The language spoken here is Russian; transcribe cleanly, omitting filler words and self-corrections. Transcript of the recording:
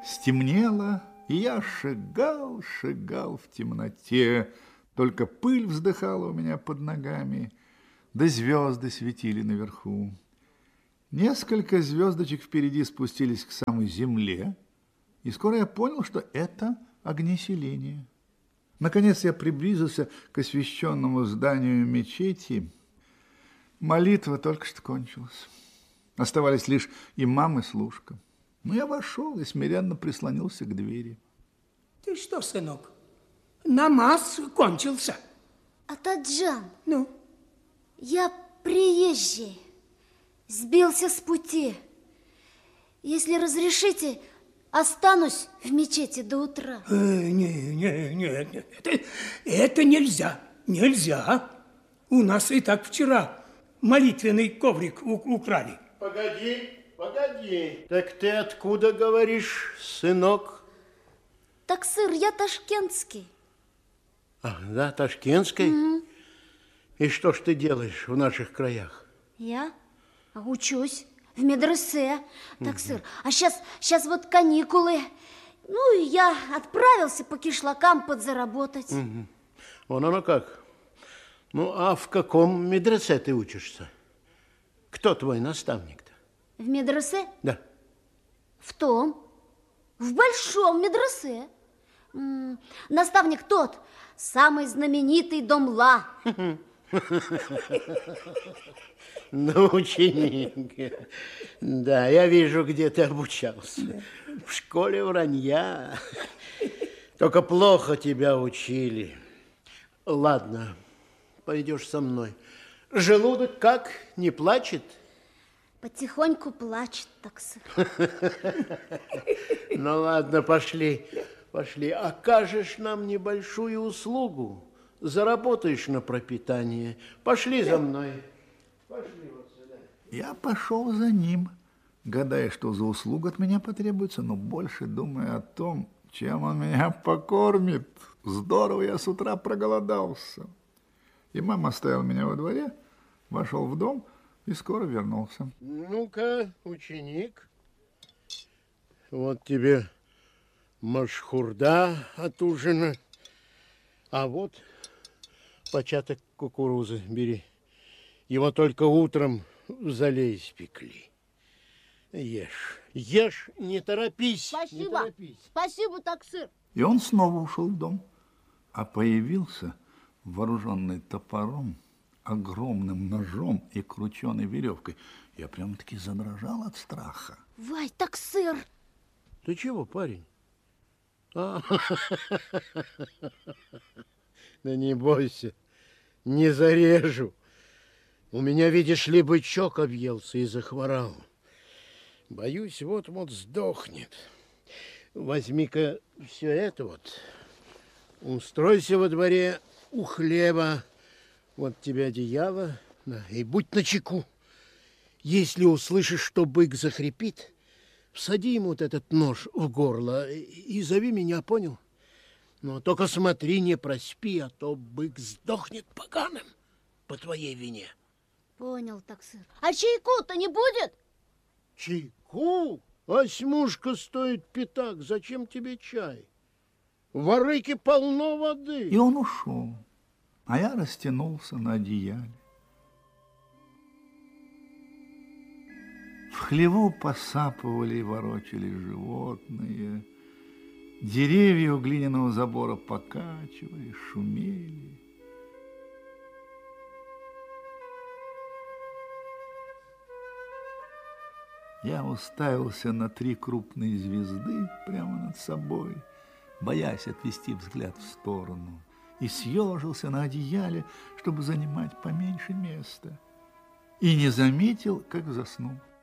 Стемнело, и я шагал в темноте. Только пыль вздыхала у меня под ногами, да звезды светили наверху. Несколько звездочек впереди спустились к самой земле, и скоро я понял, что это огнеселение. Наконец я приблизился к освященному зданию мечети. Молитва только что кончилась. Оставались лишь имам и служка. Но я вошел и смиренно прислонился к двери. Ты что, сынок, намаз кончился? Атаджан, Ну? я приезжий, сбился с пути. Если разрешите, останусь в мечети до утра. Нет, это нельзя, нельзя. У нас и так вчера молитвенный коврик украли. Погоди. Так ты откуда говоришь, сынок? Таксыр, я ташкентский. Ах, да, ташкентский? Угу. И что ж ты делаешь в наших краях? Я учусь в медресе, таксыр. А сейчас вот каникулы. Ну, и я отправился по кишлакам подзаработать. Угу. Вон оно как. Ну, а в каком медресе ты учишься? Кто твой наставник-то? В медресе? Да. В большом медресе. Наставник тот, самый знаменитый Домла. Ну, ученик. Да, я вижу, где ты обучался. В школе вранья. Только плохо тебя учили. Ладно, пойдешь со мной. Желудок как, не плачет? Потихоньку плачет, таксыр. Ну, ладно, пошли. Окажешь нам небольшую услугу. Заработаешь на пропитание. Пошли за мной. Пошли вот сюда. Я пошел за ним, гадая, что за услуга от меня потребуется, но больше думая о том, чем он меня покормит. Здорово я с утра проголодался. Имам оставил меня во дворе, вошел в дом и скоро вернулся. Ну-ка, ученик, вот тебе машхурда от ужина, а вот початок кукурузы бери. Его только утром в зале испекли. Ешь, не торопись. Спасибо, не торопись. Спасибо, таксыр. И он снова ушел в дом, а появился вооруженный топором, огромным ножом и крученой веревкой. Я прям-таки задрожал от страха. Вай, таксыр! Ты чего, парень? Да не бойся, не зарежу. У меня, видишь ли, бычок объелся и захворал. Боюсь, вот-вот сдохнет. Возьми-ка все это вот. Устройся во дворе у хлеба. Вот тебе одеяло. Да, и будь начеку. Если услышишь, что бык захрипит, всади ему вот этот нож в горло и зови меня, понял? Но только смотри, не проспи, а то бык сдохнет поганым по твоей вине. Понял, таксыр. А чайку-то не будет? Чайку? Осьмушка стоит пятак. Зачем тебе чай? В арыке полно воды. И он ушел, а я растянулся на одеяле. В хлеву посапывали и ворочали животные. Деревья у глиняного забора покачивали, шумели. Я уставился на 3 крупные звезды прямо над собой, боясь отвести взгляд в сторону, и съежился на одеяле, чтобы занимать поменьше места, и не заметил, как заснул.